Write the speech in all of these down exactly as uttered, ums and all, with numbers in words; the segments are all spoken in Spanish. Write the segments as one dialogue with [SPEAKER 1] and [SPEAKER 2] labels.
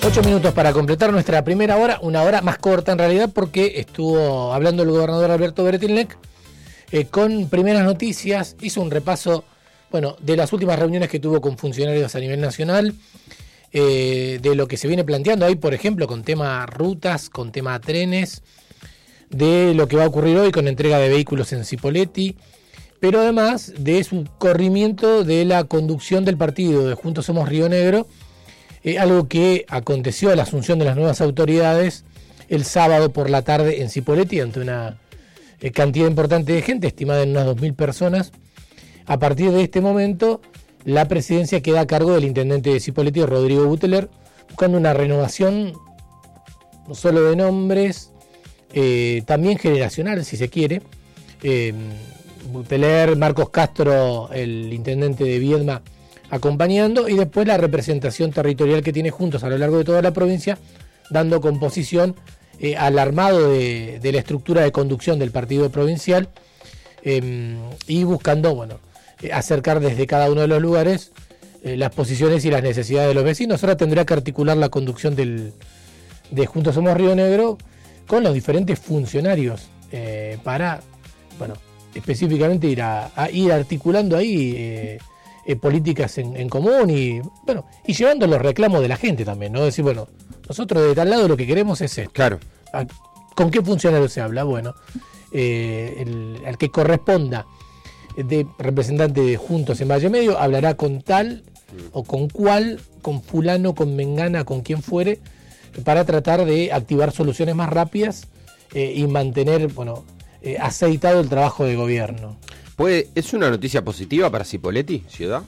[SPEAKER 1] Ocho minutos para completar nuestra primera hora, una hora más corta en realidad porque estuvo hablando el gobernador Alberto Bretilnec eh, con primeras noticias, hizo un repaso bueno, de las últimas reuniones que tuvo con funcionarios a nivel nacional, eh, de lo que se viene planteando ahí, por ejemplo, con tema rutas, con tema trenes, de lo que va a ocurrir hoy con entrega de vehículos en Cipolletti, pero además de su corrimiento de la conducción del partido de Juntos Somos Río Negro, Eh, algo que aconteció a la asunción de las nuevas autoridades el sábado por la tarde en Cipolletti ante una eh, cantidad importante de gente, estimada en unas dos mil personas. A partir de este momento, la presidencia queda a cargo del intendente de Cipolletti, Rodrigo Buteler, buscando una renovación no solo de nombres, eh, también generacional, si se quiere. Eh, Buteler, Marcos Castro, el intendente de Viedma, acompañando, y después la representación territorial que tiene Juntos a lo largo de toda la provincia, dando composición eh, al armado de, de la estructura de conducción del partido provincial eh, y buscando bueno eh, acercar desde cada uno de los lugares eh, las posiciones y las necesidades de los vecinos. Ahora tendrá que articular la conducción del, de Juntos Somos Río Negro con los diferentes funcionarios eh, para, bueno, específicamente ir, a, a ir articulando ahí eh, Eh, políticas en, en común y bueno y llevando los reclamos de la gente también, ¿no? Decir, bueno, nosotros de tal lado lo que queremos es esto.
[SPEAKER 2] Claro.
[SPEAKER 1] ¿Con qué funcionario se habla? Bueno, eh, el, el que corresponda de representante de Juntos en Valle Medio hablará con tal o con cual, con fulano, con mengana, con quien fuere, para tratar de activar soluciones más rápidas eh, y mantener, bueno, eh, aceitado el trabajo de gobierno.
[SPEAKER 2] ¿Puede, ¿Es una noticia positiva para Cipolletti, ciudad?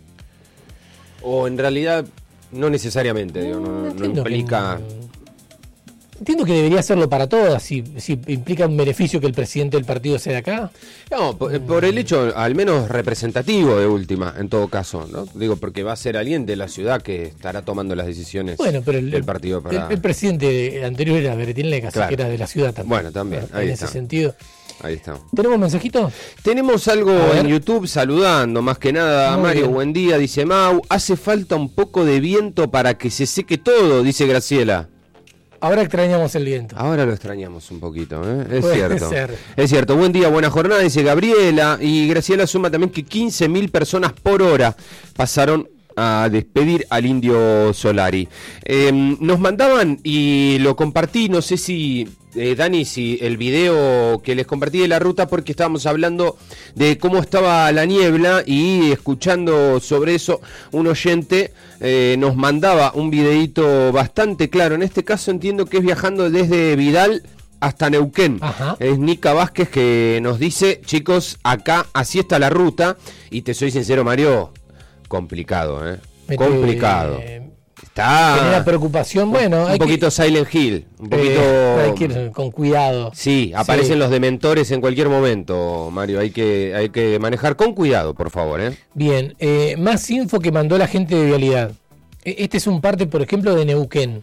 [SPEAKER 2] ¿O en realidad no necesariamente? Digo, no, no implica...
[SPEAKER 1] Que, entiendo que debería hacerlo para todas, si, si implica un beneficio que el presidente del partido sea de acá.
[SPEAKER 2] No, por, por el hecho al menos representativo de última, en todo caso, ¿no? Digo, porque va a ser alguien de la ciudad que estará tomando las decisiones
[SPEAKER 1] bueno, pero el,
[SPEAKER 2] del partido para...
[SPEAKER 1] El, el presidente anterior era Bretilnec, así
[SPEAKER 2] claro.
[SPEAKER 1] que era de la ciudad también.
[SPEAKER 2] Bueno, también,
[SPEAKER 1] bueno,
[SPEAKER 2] ahí
[SPEAKER 1] en
[SPEAKER 2] está.
[SPEAKER 1] ese sentido.
[SPEAKER 2] Ahí está.
[SPEAKER 1] ¿Tenemos mensajito?
[SPEAKER 2] Tenemos algo en YouTube saludando, más que nada.
[SPEAKER 1] Muy
[SPEAKER 2] Mario,
[SPEAKER 1] bien.
[SPEAKER 2] Buen día, dice Mau. Hace falta un poco de viento para que se seque todo, dice Graciela.
[SPEAKER 1] Ahora extrañamos el viento.
[SPEAKER 2] Ahora lo extrañamos un poquito, ¿eh? Es
[SPEAKER 1] Puede
[SPEAKER 2] cierto.
[SPEAKER 1] ser.
[SPEAKER 2] Es cierto. Buen día, buena jornada, dice Gabriela. Y Graciela suma también que quince mil personas por hora pasaron a despedir al Indio Solari. Eh, nos mandaban, y lo compartí, no sé si, eh, Dani, si el video que les compartí de la ruta, porque estábamos hablando de cómo estaba la niebla, y escuchando sobre eso, un oyente eh, nos mandaba un videíto bastante claro. En este caso entiendo que es viajando desde Vidal hasta Neuquén.
[SPEAKER 1] Ajá.
[SPEAKER 2] Es Nica Vázquez que nos dice, chicos, acá así está la ruta, y te soy sincero, Mario, complicado, ¿eh?
[SPEAKER 1] Me
[SPEAKER 2] Complicado.
[SPEAKER 1] te...
[SPEAKER 2] Está...
[SPEAKER 1] Genera preocupación, bueno.
[SPEAKER 2] Un
[SPEAKER 1] hay
[SPEAKER 2] poquito
[SPEAKER 1] que...
[SPEAKER 2] Silent Hill, un poquito...
[SPEAKER 1] Eh, hay que ir con cuidado.
[SPEAKER 2] Sí, aparecen
[SPEAKER 1] sí.
[SPEAKER 2] los dementores en cualquier momento, Mario. Hay que, hay que manejar con cuidado, por favor, ¿eh?
[SPEAKER 1] Bien, eh, más info que mandó la gente de Vialidad. Este es un parte, por ejemplo, de Neuquén.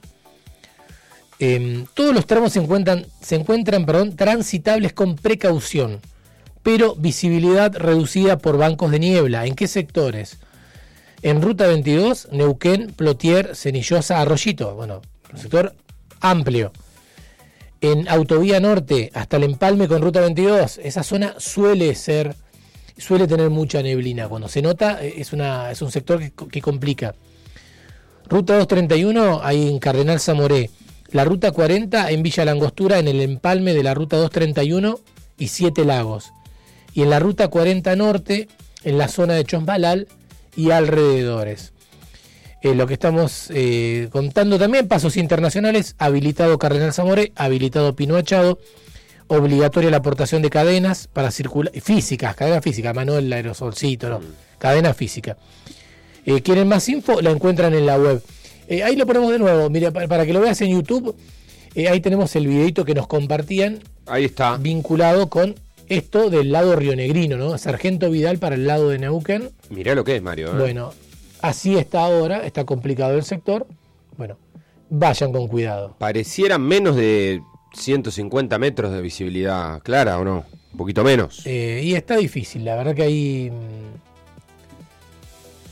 [SPEAKER 1] Eh, todos los tramos se encuentran, se encuentran perdón, transitables con precaución, pero visibilidad reducida por bancos de niebla. ¿En qué sectores? En Ruta veintidós, Neuquén, Plotier, Cenillosa, Arroyito. Bueno, un sector amplio. En Autovía Norte, hasta el empalme con Ruta veintidós, esa zona suele ser, suele tener mucha neblina. Cuando se nota, es, una, es un sector que, que complica. Ruta doscientos treinta y uno, ahí en Cardenal Zamoré. La Ruta cuarenta en Villa Langostura, en el empalme de la Ruta doscientos treinta y uno y Siete Lagos. Y en la Ruta cuarenta Norte, en la zona de Chosmalal y alrededores. Eh, lo que estamos eh, contando también, pasos internacionales, habilitado Cardenal Zamoré, habilitado Pino Achado, obligatoria la aportación de cadenas para circular, físicas, cadenas físicas, mano el aerosolcito, no, cadena física. Eh, ¿Quieren más info? La encuentran en la web. Eh, ahí lo ponemos de nuevo, mira, para, para que lo veas en YouTube, eh, ahí tenemos el videito que nos compartían.
[SPEAKER 2] Ahí está.
[SPEAKER 1] Vinculado con esto del lado rionegrino, ¿no? Sargento Vidal para el lado de Neuquén.
[SPEAKER 2] Mirá lo que es, Mario, ¿eh?
[SPEAKER 1] Bueno, así está ahora, está complicado el sector. Bueno, vayan con cuidado.
[SPEAKER 2] Parecieran menos de ciento cincuenta metros de visibilidad clara, ¿o no? Un poquito menos.
[SPEAKER 1] Eh, y está difícil, la verdad que hay...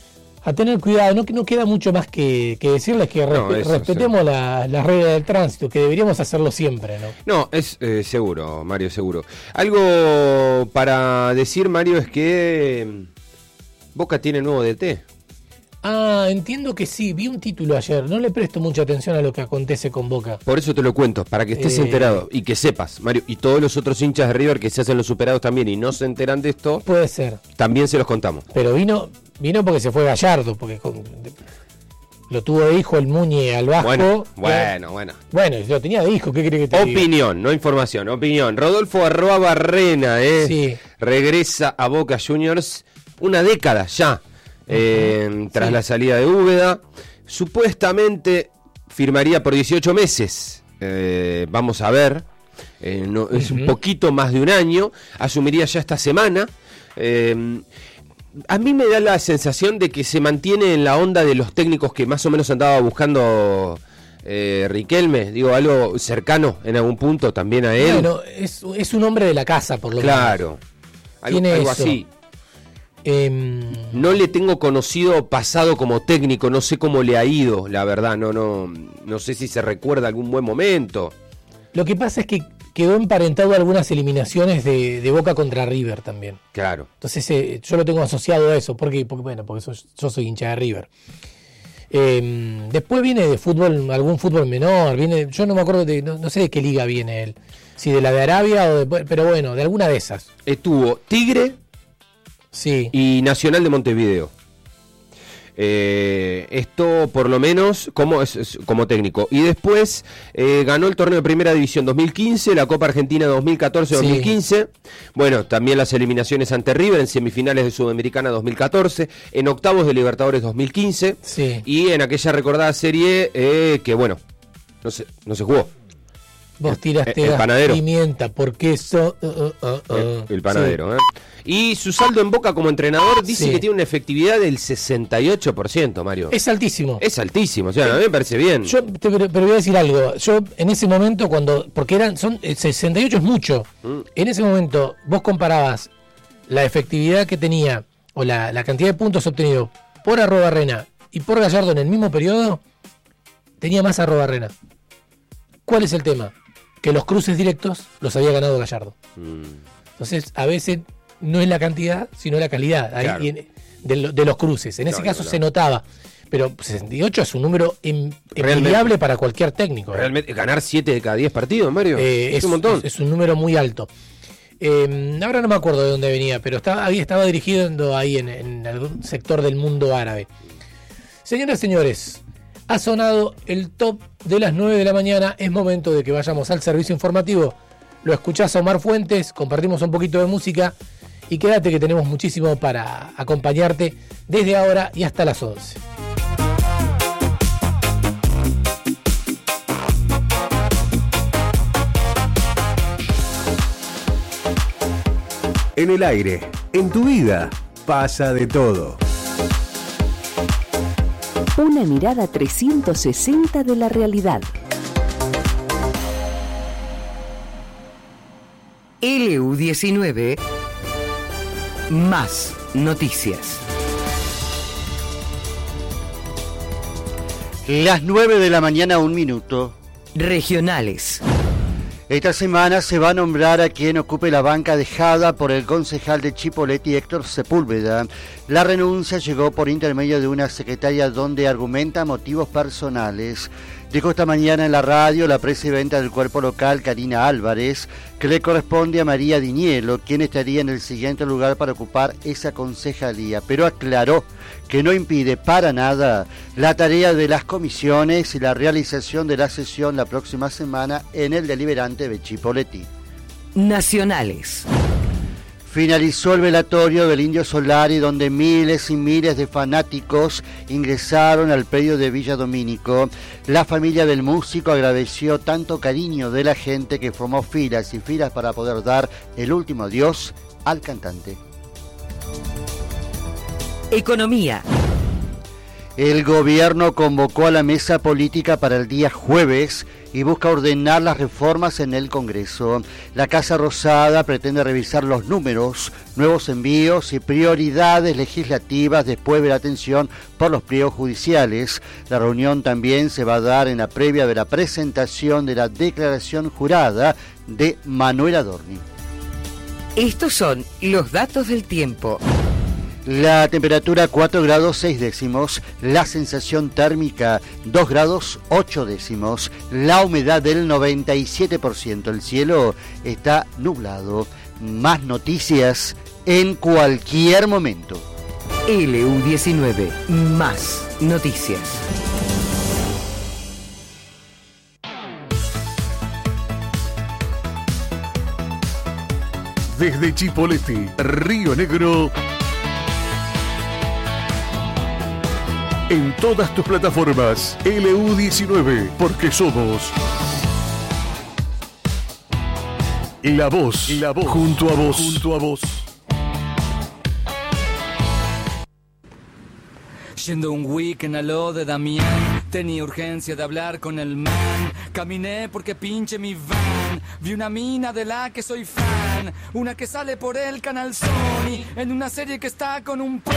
[SPEAKER 1] A tener cuidado, no, no queda mucho más que, que decirles que respe-
[SPEAKER 2] No, eso,
[SPEAKER 1] respetemos
[SPEAKER 2] sí.
[SPEAKER 1] las la reglas del tránsito, que deberíamos hacerlo siempre, ¿no?
[SPEAKER 2] No, es eh, seguro, Mario, seguro. Algo para decir, Mario, es que mm, Boca tiene nuevo D T.
[SPEAKER 1] Ah, entiendo que sí, vi un título ayer, no le presto mucha atención a lo que acontece con Boca.
[SPEAKER 2] Por eso te lo cuento, para que estés
[SPEAKER 1] Eh.
[SPEAKER 2] enterado y que sepas, Mario, y todos los otros hinchas de River que se hacen los superados también y no se enteran de esto,
[SPEAKER 1] Puede ser,
[SPEAKER 2] también se los contamos.
[SPEAKER 1] pero vino vino porque se fue Gallardo, porque con- lo tuvo de hijo el Muñe al Vasco.
[SPEAKER 2] Bueno, bueno, bueno.
[SPEAKER 1] Bueno, lo tenía de hijo, ¿qué cree que te diga?
[SPEAKER 2] Opinión, no información, opinión. Rodolfo Arroa Barrena, ¿eh?
[SPEAKER 1] Sí.
[SPEAKER 2] Regresa a Boca Juniors una década ya, eh, tras
[SPEAKER 1] Sí.
[SPEAKER 2] la salida de Úbeda. Supuestamente firmaría por dieciocho meses. Eh, vamos a ver. Eh, no, es un
[SPEAKER 1] Ujú.
[SPEAKER 2] poquito más de un año. Asumiría ya esta semana. Eh, a mí me da la sensación de que se mantiene en la onda de los técnicos que más o menos andaba buscando eh, Riquelme, digo, algo cercano en algún punto también a él.
[SPEAKER 1] Bueno, es, es un hombre de la casa, por lo
[SPEAKER 2] Claro, algo,
[SPEAKER 1] Tiene
[SPEAKER 2] algo
[SPEAKER 1] eso.
[SPEAKER 2] así.
[SPEAKER 1] menos. Em,
[SPEAKER 2] No le tengo conocido pasado como técnico, no sé cómo le ha ido, la verdad, no, no, no sé si se recuerda algún buen momento.
[SPEAKER 1] lo que pasa es que quedó emparentado a algunas eliminaciones de, de Boca contra River también.
[SPEAKER 2] Claro.
[SPEAKER 1] Entonces eh, yo lo tengo asociado a eso, porque, porque bueno, porque soy- yo soy hincha de River. Eh, después viene de fútbol, algún fútbol menor, viene, yo no me acuerdo de, no, no sé de qué liga viene él, si de la de Arabia o de, pero bueno, de alguna de esas.
[SPEAKER 2] Estuvo Tigre
[SPEAKER 1] Sí.
[SPEAKER 2] y Nacional de Montevideo. Eh, esto por lo menos como, es, es como técnico. Y después eh, ganó el torneo de Primera División dos mil quince, la Copa Argentina dos mil catorce dos mil quince. Bueno, también las eliminaciones ante River en semifinales de Sudamericana dos mil catorce, en octavos de Libertadores dos mil quince.
[SPEAKER 1] Sí.
[SPEAKER 2] Y en aquella recordada serie eh, que bueno, no se, no se jugó.
[SPEAKER 1] Vos tiraste
[SPEAKER 2] el
[SPEAKER 1] gas,
[SPEAKER 2] panadero.
[SPEAKER 1] pimienta, porque eso... uh, uh, uh, uh.
[SPEAKER 2] El, el panadero, ¿eh? Y su saldo en Boca como entrenador dice
[SPEAKER 1] Sí.
[SPEAKER 2] que tiene una efectividad del sesenta y ocho por ciento, Mario.
[SPEAKER 1] Sí. Es altísimo.
[SPEAKER 2] Es altísimo, o sea, a mí me parece bien.
[SPEAKER 1] Yo te, pero, pero voy a decir algo. Yo en ese momento cuando, porque eran, son eh, sesenta y ocho es mucho.
[SPEAKER 2] Mm.
[SPEAKER 1] En ese momento vos comparabas la efectividad que tenía o la, la cantidad de puntos obtenidos por Arrobarrena y por Gallardo en el mismo periodo, tenía más Arrobarrena. ¿Cuál es el tema? Que los cruces directos los había ganado Gallardo.
[SPEAKER 2] Mm.
[SPEAKER 1] Entonces, a veces no es la cantidad, sino la calidad ahí
[SPEAKER 2] Claro.
[SPEAKER 1] viene de, lo- de los cruces. En ese
[SPEAKER 2] No,
[SPEAKER 1] caso
[SPEAKER 2] no, no.
[SPEAKER 1] se notaba. Pero sesenta y ocho es un número em-
[SPEAKER 2] Realmente.
[SPEAKER 1] envidiable para cualquier técnico. ¿eh?
[SPEAKER 2] Realmente, ganar siete de cada diez partidos, Mario,
[SPEAKER 1] Eh,
[SPEAKER 2] es,
[SPEAKER 1] es,
[SPEAKER 2] un montón.
[SPEAKER 1] es- es un número muy alto. Eh, ahora no me acuerdo de dónde venía, pero estaba, ahí estaba dirigiendo ahí en, en algún sector del mundo árabe. Señoras y señores, ha sonado el top de las nueve de la mañana. Es momento de que vayamos al servicio informativo. Lo escuchás a Omar Fuentes, compartimos un poquito de música y quédate que tenemos muchísimo para acompañarte desde ahora y hasta las once.
[SPEAKER 3] En el aire, en tu vida, pasa de todo.
[SPEAKER 4] Una mirada trescientos sesenta de la realidad.
[SPEAKER 5] L U diecinueve más noticias.
[SPEAKER 6] Las nueve de la mañana, un minuto.
[SPEAKER 5] Regionales.
[SPEAKER 6] Esta semana se va a nombrar a quien ocupe la banca dejada por el concejal de Chipoleti, Héctor Sepúlveda. La renuncia llegó por intermedio de una secretaria donde argumenta motivos personales. Dijo esta mañana en la radio la presidenta del cuerpo local, Karina Álvarez, que le corresponde a María Dinielo, quien estaría en el siguiente lugar para ocupar esa concejalía, pero aclaró que no impide para nada la tarea de las comisiones y la realización de la sesión la próxima semana en el deliberante de Chipoleti.
[SPEAKER 5] Nacionales.
[SPEAKER 6] Finalizó el velatorio del Indio Solari, donde miles y miles de fanáticos ingresaron al predio de Villa Domínico. La familia del músico agradeció tanto cariño de la gente que formó filas y filas para poder dar el último adiós al cantante.
[SPEAKER 5] Economía.
[SPEAKER 6] El gobierno convocó a la mesa política para el día jueves y busca ordenar las reformas en el Congreso. La Casa Rosada pretende revisar los números, nuevos envíos y prioridades legislativas después de la atención por los pliegos judiciales. La reunión también se va a dar en la previa de la presentación de la declaración jurada de Manuel Adorni.
[SPEAKER 5] Estos son los datos del tiempo.
[SPEAKER 6] La temperatura cuatro grados seis décimos, la sensación térmica dos grados ocho décimos, la humedad del noventa y siete por ciento, el cielo está nublado. Más noticias en cualquier momento.
[SPEAKER 5] L U diecinueve, más noticias.
[SPEAKER 3] Desde Chipoleti, Río Negro, en todas tus plataformas, L U diecinueve, porque somos la voz, la voz, junto a vos, junto a vos.
[SPEAKER 7] Yendo un weekend a lo de Damián, tenía urgencia de hablar con el man. Caminé porque pinche mi van, vi una mina de la que soy fan, una que sale por el canal Sony, en una serie que está con un